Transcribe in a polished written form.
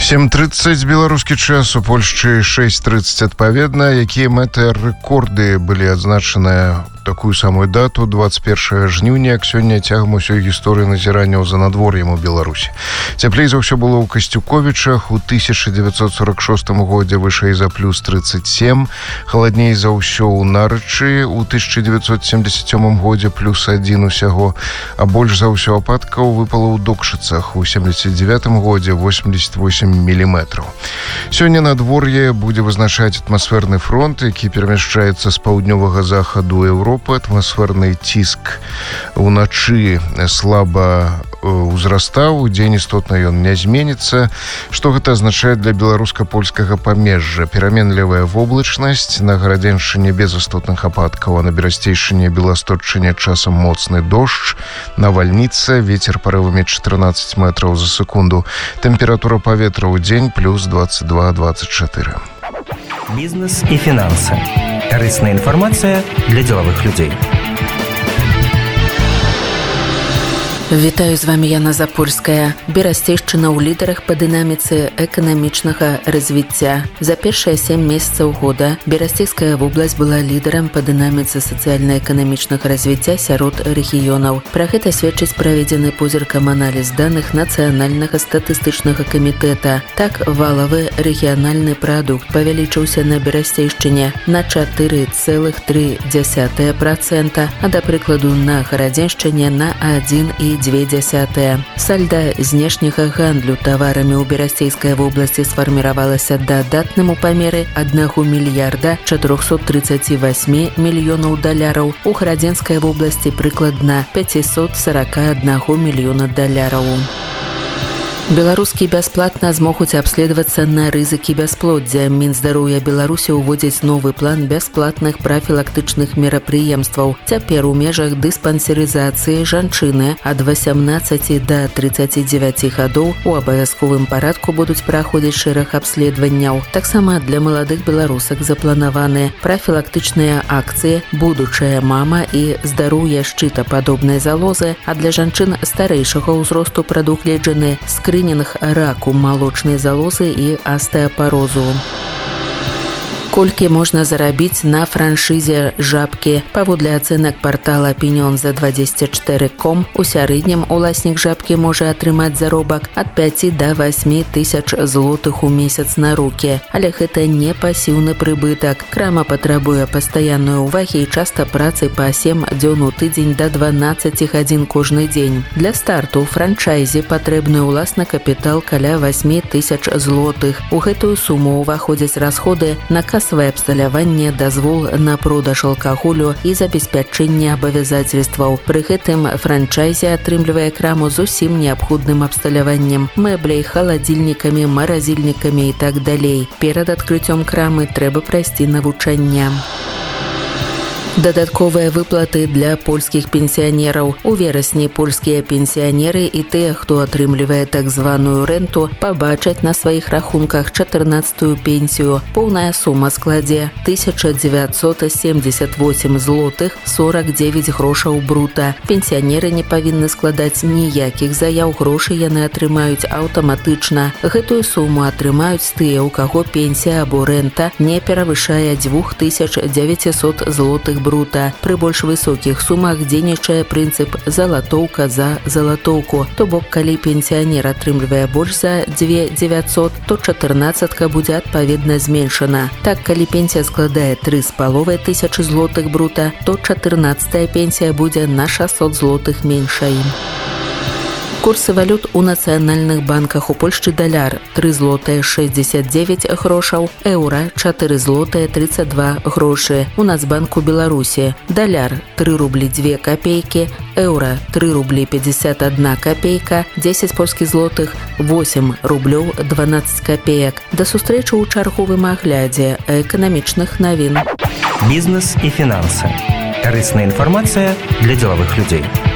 7:30 беларускі час, у Польшчы 6:30 адпаведна. Якія мэты рэкорды былі адзначаныя такую самую дату, 21 жніўня, як сёння цягам усёй гісторыі назіранняў за надвор'ем у Беларусі. Цяплей за ўсё было ў Касцюковічах, у 1946 годзе вышэй за плюс 37, халадней за ўсё ў Нарычы, у 1977 годзе плюс 1 усяго, а больш за ўсё ападкаў выпало ў Докшыцах, у 79 годзе 88 міліметраў. Сёння надвор'е будзе вызначаць атмасферны фронт, які перамяшчаецца з паўднёвага захаду Еўропы. Атмасферны ціск уначы слаба узрастаў, удзень істотна ён не зменіцца. Што гэта азначае для беларуска-польскага памежжа? Пераменлівая воблачнасць, на Гарадзеншчыне без істотных ападкаў, а на Берасцейшчыне і Беласточчыне часам моцны дождж, навальніца, вецер парывамі 14 метраў за секунду. Тэмпература паветра ў дзень плюс 22-24. Бізнес і фінансы. Карысная інфармацыя для дзелавых людзей. Вітаю, з вами Яна Запольская. Берасцейшчына ў лідарах па дынаміцы эканамічнага развіцця. За першыя 7 месяцаў года Берасцейская вобласць была лідарам па дынаміцы сацыяльна-эканамічнага развіцця сярод рэгіёнаў. Пра гэта сведчыць праведзены позіркам аналіз даных Нацыянальнага статыстычнага камітэта. Так, валавы рэгіянальны прадукт павялічыўся на Берасцейшчыне на 4,3%, а, да прыкладу, на Гарадзеншчыне на 1,2%. Сальда знешняга гандлю таварамі ў Берасцейскай вобласці сфарміравалася дадатным у памеры 1 мільярда 438 мільёнаў даляраў, у Гарадзенскай вобласці прыкладна 541 мільёна даляраў. Беларускі бясплатна змогуць абследавацца на рызыкі бясплоддзя. Мінздароўя Беларусі ўводзіць новы план бясплатных прафілактычных мерапрыемстваў. Цяпер у межах дыспансерызацыі жанчыны ад 18 да 39 гадоў у абавязковым парадку будуць праходзіць шэраг абследаванняў. Таксама для маладых беларусак запланаваны прафілактычныя акцыі «Будучая мама» і «Здароўе шчытападобнай залозы», а для жанчын старэйшага ўзросту прадугледжаны скрынінг раку малочнай залозы і астэапарозу. Колькі можна зарабіць на франшызе «Жабкі»? Паводле ацэнак партала opinion24.com, у сярэднім уласнік «Жабкі» можа атрымаць заробак ад 5 да 8 тысяч злотых у месяц на рукі. Але гэта не пасіўны прыбытак. Крама патрабуе пастаянной увагі і часта працы па 7 дзён у тыдзень да 12 гадзін кожны дзень. Для старту ў франчайзе патрэбны ўласны капітал каля 8 тысяч злотых. У гэтую суму ўваходзяць расходы на касавае абсталяванне, дазвол на продаж алкаголю і забеспячэнне абавязацельстваў. Пры гэтым франчайзе атрымлівае краму з усім неабходным абсталяваннем, мэбляй, халадзільнікамі, маразільнікамі і так далей. Перад адкрыццём крамы трэба прайсці навучанне. Дадатковыя выплаты для польскіх пенсіянераў. У верасні польскія пенсіянеры і тыя, хто атрымлівае так званую рэнту, пабачаць на сваіх рахунках 14-ю пенсію. Поўная сума складзе 1978 злотых 49 грошаў брута. Пенсіянеры не павінны складаць ніякіх заяў, грошы яны атрымаюць аўтаматычна. Гэтую суму атрымаюць тыя, у каго пенсія або рэнта не перавышае 2900 злотых брута. Пры больш высокіх сумах дзейнічае прынцып залатоўка за залатоўку. То бок, калі пенсіянер атрымлівае больш за 2900, то 14-ка будзе адпаведна зменшана. Так, калі пенсія складае 3,5 тысячы злотых брута, то 14-я пенсія будзе на 600 злотых меншай. Курсы валют у нацыянальных банках. У Польшчы даляр 3 злотыя 69 грошаў, еўра 4 злотыя 32 грошы. У Нацбанку Беларусі даляр 3 рублі 2 копейкі, еўра 3 рублі 51 копейка, 10 польскіх злотых 8 рублёў 12 копеек. Да сустрэчы ў чарговым аглядзе эканамічных навін. Бізнес і фінансы. Карысная інфармацыя для дзелавых людзей.